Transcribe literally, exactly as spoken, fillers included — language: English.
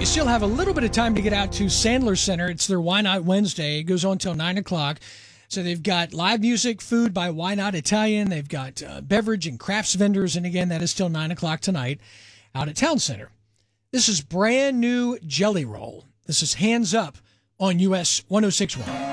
You still have a little bit of time to get out to Sandler Center. It's their Why Not Wednesday. It goes on till nine o'clock. So they've got live music, food by Why Not Italian. They've got uh, beverage and crafts vendors. And again, that is till nine o'clock tonight out at Town Center. This is brand new Jelly Roll. This is Hands Up on U S one oh six point one.